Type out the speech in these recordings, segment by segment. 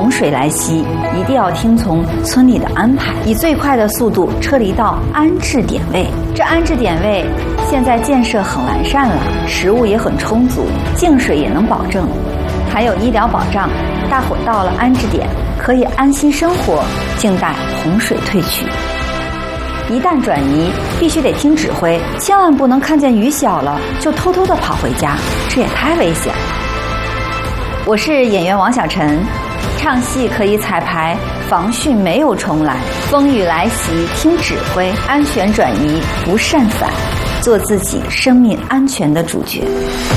洪水来袭，一定要听从村里的安排，以最快的速度撤离到安置点位。这安置点位现在建设很完善了，食物也很充足，净水也能保证，还有医疗保障。大伙到了安置点可以安心生活，静待洪水退去。一旦转移，必须得听指挥，千万不能看见雨小了就偷偷的跑回家，这也太危险了。我是演员王小晨，唱戏可以彩排，防汛没有重来，风雨来袭听指挥，安全转移不擅返，做自己生命安全的主角。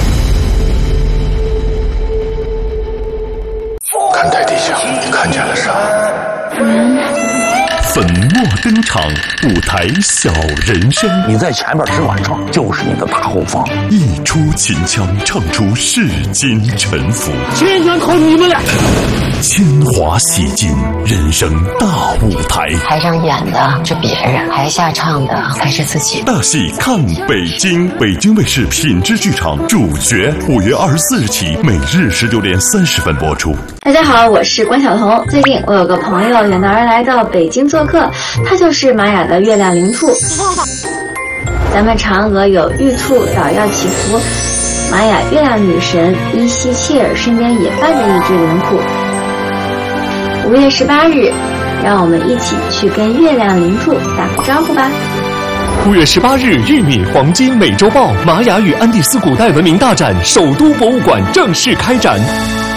看台底下，你看见了啥？ 粉墨登场，舞台小人生。 你在前面是晚上，就是你的大后方。 一出秦腔，唱出世间沉浮。 千元靠你们俩！ 铅华洗尽，人生大舞台。 台上演的是别人，台下唱的才是自己。 大戏看北京，北京卫视品质剧场主角，5月24日起，每日19点30分播出。 大家好，我是关晓彤。最近我有个朋友远道而来到北京做客，他就是玛雅的月亮灵兔。咱们嫦娥有玉兔捣药祈福，玛雅月亮女神伊西切尔身边也伴着一只灵兔。5月18日，让我们一起去跟月亮灵兔打个招呼吧。 5月18日，玉米黄金美洲豹玛雅与安第斯古代文明大展首都博物馆正式开展。